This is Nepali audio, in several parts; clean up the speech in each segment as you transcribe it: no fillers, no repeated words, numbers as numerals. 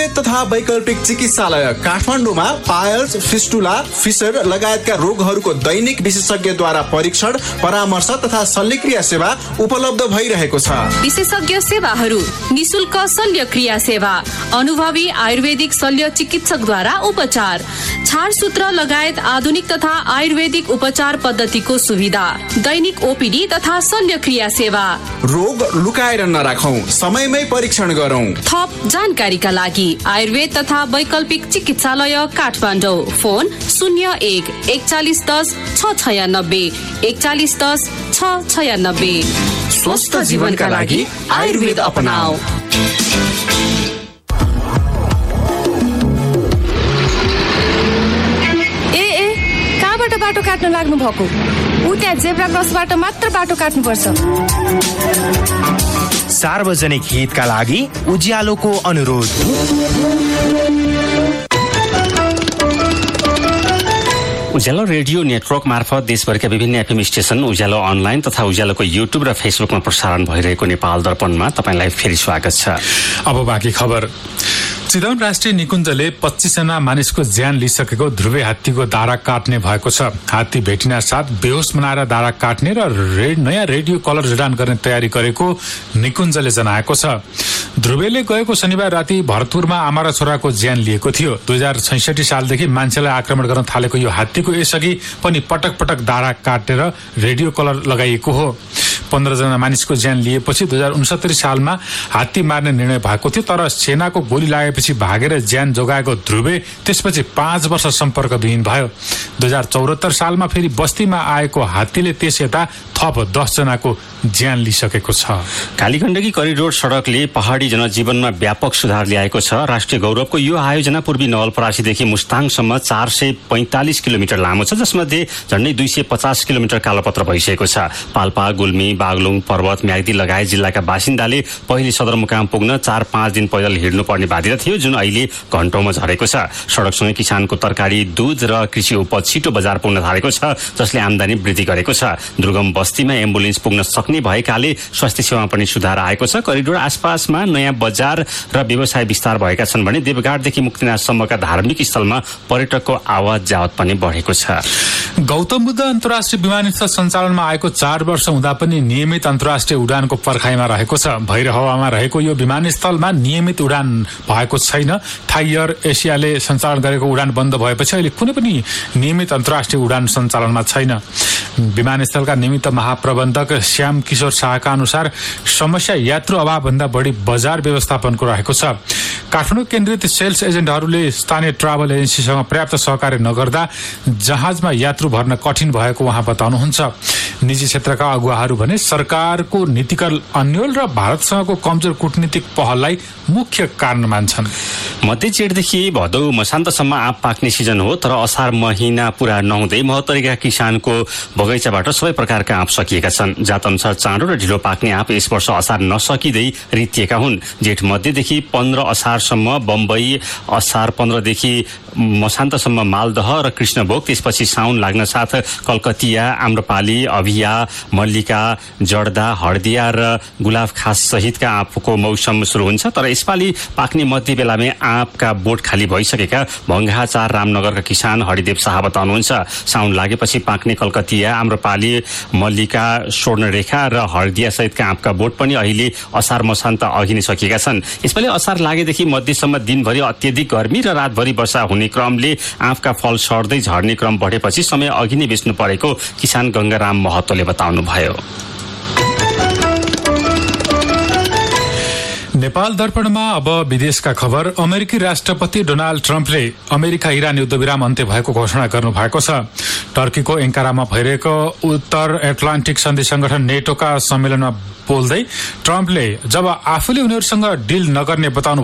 तथा वैकल्पिक चिकित्सालय काठमाडौँमा पायल्स, फिस्टुला, फिसर लगायतका रोगहरूको दैनिक विशेषज्ञद्वारा परीक्षण, परामर्श तथा शल्यक्रिया सेवा उपलब्ध भइरहेको छ। विशेषज्ञ सेवाहरू: निशुल्क शल्यक्रिया सेवा, अनुभवी आयुर्वेदिक शल्य चिकित्सकद्वारा उपचार, छाडसूत्र लगायत आधुनिक तथा आयुर्वेदिक उपचार पद्धतिको सुविधा, दैनिक ओपीडी तथा शल्यक्रिया सेवा। रोग लुकाएर नराखौं, समयमै परीक्षण गरौं। थप जानकारीका लागि आयुर्वेद तथा वैकल्पिक चिकित्सालय काठमाडौँ। फोन 01-4110-696 4110-696। स्वस्थ जीवनका लागि आयुर्वेद अपनाऊ। कहाँबाट बाटो काट्न लाग्नु भएको? उ त्यहाँ जेब्रा क्रसबाट मात्र बाटो काट्नुपर्छ। सार्वजनिक हितका लागि उज्यालोको अनुरोध। उज्यालो रेडियो नेटवर्क मार्फत देशभरका विभिन्न एफएम स्टेशन, उज्यालो अनलाइन तथा उज्यालोको युट्युब र फेसबुकमा प्रसारण भइरहेको नेपाल दर्पणमा तपाईलाई फेरि स्वागत छ। अब बाँकी खबर। चितवन राष्ट्रिय निकुञ्जले 25 जना मानिसको ज्यान लिइसकेको ध्रुवे हात्तीको दारा काट्ने भएको छ। हात्ती भेटिना साथ बेहोस बनाएर दारा काट्ने र नयाँ रेडियो कलर जडान गर्ने तयारी गरेको निकुञ्जले जनाएको छ। ध्रुवेले गएको शनिबार राति भरतपुरमा आमा र छोराको ज्यान लिएको थियो। 2066 सालदेखि मान्छेलाई आक्रमण गर्न थालेको यो हात्तीको यसअघि पनि पटक पटक दारा काटेर रेडियो कलर लगाइएको हो। 15 जना मानिसको ज्यान लिएपछि 2069 सालमा हात्ती मार्ने निर्णय भएको थियो, तर सेनाको गोली लागेपछि भागेर ज्यान जोगाएको ध्रुवे त्यसपछि 5 वर्ष सम्पर्कविहीन भयो। 2074 सालमा फेरि बस्तीमा आएको हात्तीले त्यस यता थप 10 जनाको ज्यान लिइसकेको छ। कालीगण्डकी करिडोर सडकले पहाडी जनजीवनमा व्यापक सुधार ल्याएको छ। राष्ट्रिय गौरवको यो आयोजना पूर्वी नवलपरासीदेखि मुस्ताङसम्म 445 किलोमिटर लामो छ, जसमध्ये झण्डै 250 किलोमिटर कालोपत्र भइसकेको छ। पाल्पा, गुल्मी, बागलुङ, पर्वत, म्याग्दी लगायत जिल्लाका बासिन्दाले पहिले सदरमुकाम पुग्न 4-5 दिन पैदल हिँड्नुपर्ने बाध्यता थियो, जुन अहिले घण्टौंमा झरेको छ। सडकसँगै किसानको तरकारी, दूध र कृषि उपज छिटो बजार पुग्न थालेको छ, जसले आमदानी वृद्धि गरेको छ। दुर्गम बस्तीमा एम्बुलेन्स पुग्न सक्ने भएकाले स्वास्थ्य सेवामा पनि सुधार आएको छ। करिडोर आसपासमा नयाँ बजार र व्यवसाय विस्तार भएका छन् भने देवघाटदेखि मुक्तिनाथसम्मका धार्मिक स्थलमा पर्यटकको आवत जावत पनि बढेको छ। गौतम बुद्ध अन्तर्राष्ट्रिय विमानस्थल सञ्चालनमा आएको 4 वर्ष हुँदा पनि नियमित अन्तर्राष्ट्रिय उडानको पर्खाइमा रहेको छ। भैरहवामा रहेको यो विमानस्थलमा नियमित उडान भएको छैन। थाई एयर एसियाले सञ्चालन गरेको उडान बन्द भएपछि अहिले कुनै पनि नियमित अन्तर्राष्ट्रिय उडान सञ्चालनमा छैन। विमानस्थलका निमित्त महाप्रबन्धक श्याम किशोर शाहका अनुसार समस्या यात्रु अभावभन्दा बढी बजार व्यवस्थापनको रहेको छ। काठमाडौँ केन्द्रित सेल्स एजेन्टहरूले स्थानीय ट्राभल एजेन्सीसँग पर्याप्त सहकार्य नगर्दा जहाजमा यात्रु भर्न कठिन भएको उहाँ बताउनुहुन्छ। निजी क्षेत्रका अगुवाहरू भने सरकारको नीतिगत अन्यल र भारतसँगको कमजोर कूटनीतिक पहललाई मुख्य कारण मान्छन्। मध्य जेठदेखि भदौ मसान्तसम्म आँप पाक्ने सिजन हो, तर असार महिना पूरा नहुँदै महोत्तरीका किसानको बगैँचाबाट सबै प्रकारका आँप सकिएका छन्। जात अनुसार चाँडो र ढिलो पाक्ने आँप यस वर्ष असार नसकिँदै रितिएका हुन्। जेठ मध्यदेखि 15 असारसम्म बम्बई, असार 15देखि मसान्तसम्म मालदह र कृष्णभोग, त्यसपछि साउन लाग्न साथ कलकतिया, आम्रपाली, अभिया, मल्लिका, जर्दा, हर्दिया र गुलाब खास सहितका आँपको मौसम सुरु हुन्छ। तर यसपालि पाक्ने मध्य बेलामै आँपका बोट खाली भइसकेका भङ्गाचार रामनगरका किसान हरिदेव शाह बताउनुहुन्छ। साउन लागेपछि पाक्ने कलकतिया, आम्रपाली, मल्लिका, स्वर्णरेखा र हर्दिया सहितका आँपका बोट पनि अहिले असार मसान्त अघि नै सकिएका छन्। यसपालि असार लागेदेखि मध्यसम्म दिनभरि अत्यधिक गर्मी र रातभरि वर्षा हुने क्रमले आँपका फल सर्दै झर्ने क्रम बढेपछि समय अघि नै बेच्नु परेको किसान गंगाराम महतोले बताउनुभयो। नेपाल दर्पणमा अब विदेशका खबर। अमेरिकी राष्ट्रपति डोनाल्ड ट्रम्पले अमेरिका इरान युद्धविराम अन्त्य भएको घोषणा गर्नु भएको छ। टर्कीको एङ्कारामा भइरहेको उत्तर एटलान्टिक सन्धि संगठन नेटोका सम्मेलनमा बोल्दै ट्रम्पले जब आफूले उनीहरूसँग डिल नगर्ने बताउनु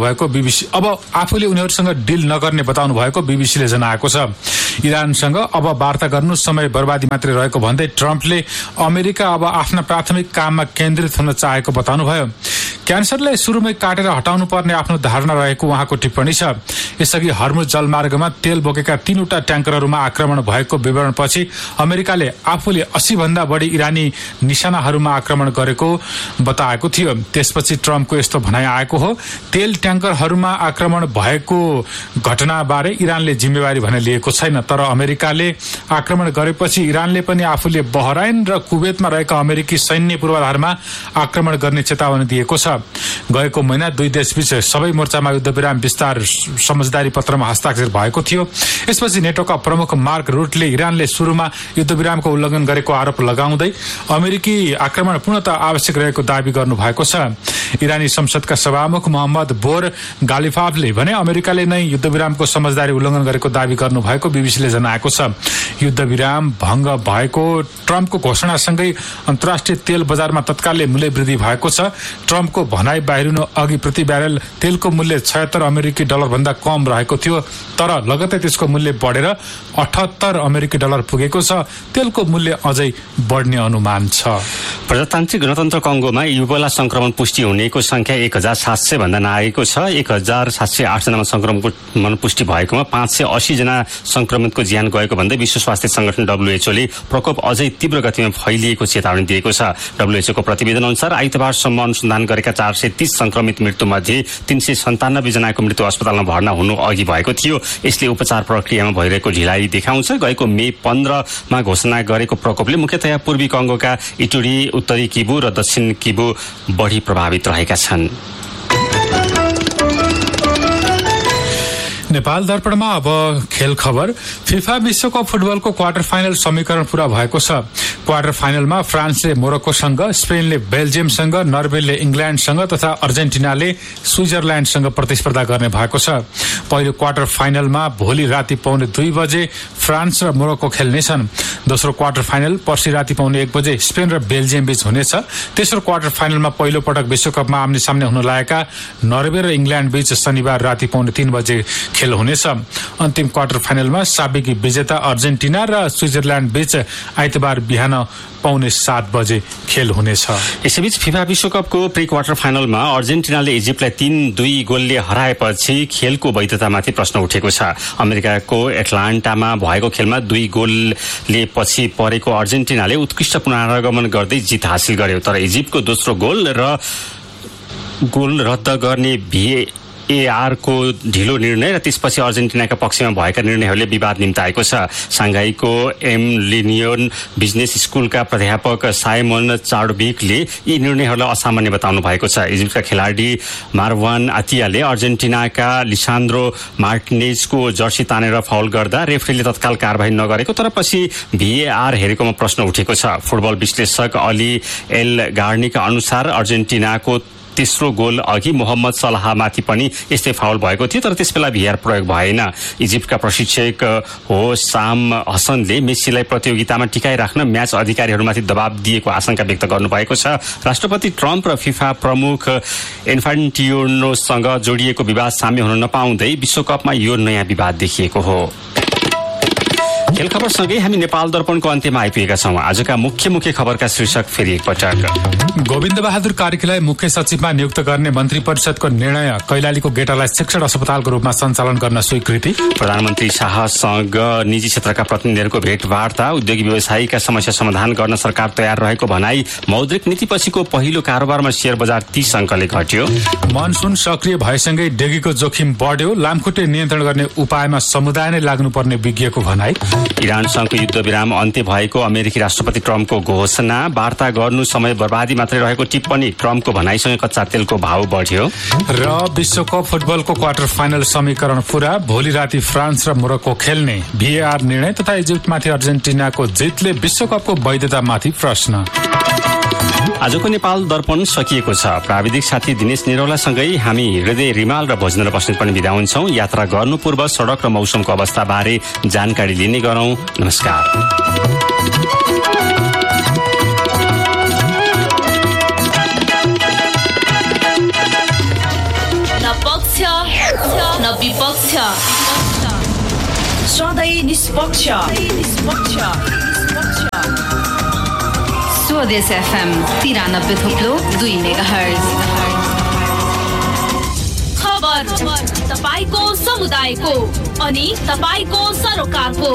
भएको बीबीसीले जनाएको छ। इरानसँग अब वार्ता गर्नु समय बर्बादी मात्रै रहेको भन्दै ट्रम्पले अमेरिका अब आफ्ना प्राथमिक काममा केन्द्रित हुन चाहेको बताउनुभयो। क्यान्सरलाई सुरुमै काटेर हटाउनु पर्ने आफ्नो धारणा रहेको उहाँको टिप्पणी छ। यसअघि हर्मुज जलमार्गमा तेल बोकेका 3वटा ट्याङ्करहरूमा आक्रमण भएको विवरणपछि अमेरिकाले आफूले 80 भन्दा बढी इरानी निशानाहरूमा आक्रमण गरेको बताएको थियो। त्यसपछि ट्रम्पको यस्तो भनाइ आएको हो। तेल ट्याङ्करहरूमा आक्रमण भएको घटनाबारे इरानले जिम्मेवारी भने लिएको छैन, तर अमेरिकाले आक्रमण गरेपछि इरानले पनि आफूले बहराइन र कुवेतमा रहेका अमेरिकी सैन्य पूर्वाधारमा आक्रमण गर्ने चेतावनी दिएको छ। गएको महिना दुई देशबीच सबै मोर्चामा युद्धविराम विस्तार समझदारी पत्रमा हस्ताक्षर भएको थियो। यसपछि नेटोका प्रमुख मार्क रुटले इरानले सुरुमा युद्धविरामको उल्लङ्घन गरेको आरोप लगाउँदै अमेरिकी आक्रमण पूर्णतः आवश्यक रहेको दावी गर्नु भएको छ। इरानी संसदका सभामुख मोहम्मद बोर गालिफाफले भने अमेरिकाले नै युद्धविरामको समझदारी उल्लङ्घन गरेको दावी गर्नु भएको बीबीसीले जनाएको छ। युद्धविराम भङ्ग भएको ट्रम्पको घोषणासँगै अन्तर्राष्ट्रिय तेल बजारमा तत्कालले मूल्य वृद्धि भएको छ। ट्रम्पको भनाइ बाहिरिनु अघि प्रति ब्यारेल तेलको मूल्य 76 अमेरिकी डलर भन्दा कम रहेको थियो, तर लगतै त्यसको मूल्य बढेर 78 अमेरिकी डलर पुगेको छ। तेलको मूल्य अझै बढ्ने अनुमान छ। प्रजातान्त्रिक गणतन्त्र कङ्गोमा इबोला संक्रमण पुष्टि हुनेको संख्या 1700 भन्दा नआएको छ। 1708 जनामा संक्रमण पुष्टि भएकोमा 580 जना संक्रमितको ज्यान गएको भन्दै विश्व स्वास्थ्य संगठन WHO ले प्रकोप अझै तीव्र गतिमा फैलिएको चेतावनी दिएको छ। WHO को प्रतिवेदन अनुसार आइतबारसम्म अनुसन्धान गरेका 430 संक्रमित मृत्युमध्ये 397 जनाको मृत्यु अस्पतालमा भर्ना हुनु अघि भएको थियो। यसले उपचार प्रक्रियामा भइरहेको ढिलाइ देखाउँछ। गएको मे 15 मा घोषणा गरेको प्रकोपले मुख्यतया पूर्वी कङ्गोका इटुरी, उत्तरी किबु र दक्षिण किबु बढी प्रभावित रहेका छन्। नेपाल दर्पणमा अब खेल खबर। फिफा विश्वकप फुटबलको क्वार्टर फाइनल समीकरण पूरा भएको छ। क्वार्टर फाइनलमा फ्रान्सले मोरक्कोसँग, स्पेनले बेल्जियमसँग, नर्वेले इङ्ग्ल्यान्डसँग तथा अर्जेन्टिनाले स्विजरल्यान्डसँग प्रतिस्पर्धा गर्ने भएको छ। पहिलो क्वार्टर फाइनलमा भोलि राति 2:15 बजे फ्रान्स र मोरक्को खेल्नेछन्। दोस्रो क्वार्टर फाइनल पर्सि राति 1:15 बजे स्पेन र बेल्जियम बीच हुनेछ। तेस्रो क्वार्टर फाइनलमा पहिलो पटक विश्वकपमा आम्ने सामने हुन लागेका नर्वे र इङ्ग्ल्यान्ड बीच शनिबार राति 3:15 बजे खेल हुनेछ। अन्तिम क्वार्टर फाइनलमा साबिकी विजेता अर्जेन्टिना र स्विजरल्यान्ड बीच आइतबार बिहान 7:15 बजे खेल हुनेछ। यसैबीच फिफा विश्वकपको प्री क्वार्टर फाइनलमा अर्जेन्टिनाले इजिप्टलाई 3-2 गोलले हराएपछि खेलको वैधतामाथि प्रश्न उठेको छ। अमेरिकाको एटलान्टामा भएको खेलमा 2 गोलले पछि परेको अर्जेन्टिनाले उत्कृष्ट पुनरागमन गर्दै जित हासिल गर्यो, तर इजिप्टको दोस्रो गोल रद्द गर्ने VAR को ढिलो निर्णय र त्यसपछि अर्जेन्टिनाका पक्षमा भएका निर्णयहरूले विवाद निम्ताएको छ। सांघाईको लिनियोन बिजनेस स्कुलका प्राध्यापक साइमन चार्डविकले यी निर्णयहरूलाई असामान्य बताउनु भएको छ। इजिप्टका खेलाडी मार्वान आतियाले अर्जेन्टिनाका लिसान्द्रो मार्टिनेजको जर्सी तानेर फाउल गर्दा रेफ्रीले तत्काल कारबाही नगरेको, तर पछि VAR हेरेकोमा प्रश्न उठेको छ। फुटबल विश्लेषक अली एल गार्नीका अनुसार अर्जेन्टिनाको तेस्रो गोल अघि मोहम्मद सलाहमाथि पनि यस्तै फाउल भएको थियो, तर त्यसबेला VAR प्रयोग भएन। इजिप्टका प्रशिक्षक हो साम हसनले मेसीलाई प्रतियोगितामा टिकाइराख्न म्याच अधिकारीहरूमाथि दबाव दिएको आशंका व्यक्त गर्नुभएको छ। राष्ट्रपति ट्रम्प र फिफा प्रमुख इन्फान्टिनोसँग जोडिएको विवाद साम्य हुन नपाउँदै विश्वकपमा यो नयाँ विवाद देखिएको हो। खेल खबरसँगै हामी नेपाल दर्पणको अन्त्यमा आइपुगेका छौं। आजका मुख्य खबरका शीर्षक फेरि एकपटक। गोविन्द बहादुर कार्कीलाई मुख्य सचिवमा नियुक्त गर्ने मन्त्री परिषदको निर्णय। कैलालीको गेटालाई शिक्षण अस्पतालको रूपमा सञ्चालन गर्न स्वीकृति। प्रधानमन्त्री शाहसँग निजी क्षेत्रका प्रतिनिधिहरूको भेटवार्ता। उद्योगी व्यवसायीका समस्या समाधान गर्न सरकार तयार रहेको भनाई। मौद्रिक नीतिपछिको पहिलो कारोबारमा शेयर बजार 30 अङ्कले घट्यो। मनसुन सक्रिय भएसँगै डेगीको जोखिम बढ्यो। लामखुट्टे नियन्त्रण गर्ने उपायमा समुदाय नै लाग्नुपर्ने विज्ञको भनाई। इरानसँगको युद्धविराम अन्त्य भएको अमेरिकी राष्ट्रपति ट्रम्पको घोषणा। वार्ता गर्नु समय बर्बादी मात्रै रहेको टिप्पणी। ट्रम्पको भनाइसँगै कच्चा तेलको भाव बढ्यो। र विश्वकप फुटबलको क्वार्टर फाइनल समीकरण पूरा। भोलि राति फ्रान्स र मोरक्को खेल्ने। VAR निर्णय तथा इजिप्टमाथि अर्जेन्टिनाको जितले विश्वकपको वैधतामाथि प्रश्न। आजको नेपाल दर्पण सकिएको छ। प्राविधिक साथी दिनेश निरौलासँगै हामी हृदय रिमाल र भोजनर बस्नेत पनि बिदा हुन्छौं। यात्रा गर्नु पूर्व सडक र मौसमको अवस्था बारे जानकारी लिने गरौं। नमस्कार। न पक्ष न विपक्ष, सधैँ निष्पक्ष। स्वदेश FM 93.2 मेगाहर्ज। खबर तपाईको समुदायको अनि तपाईको सरोकारको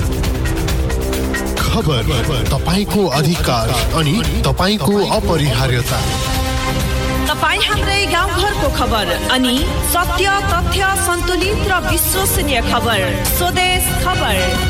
खबर तपाईको अधिकार अनि तपाईको अपरिहार्यता। तपाई हाम्रै गाउँघरको खबर अनि सत्य तथ्य सन्तुलित र विश्वसनीय खबर स्वदेश खबर।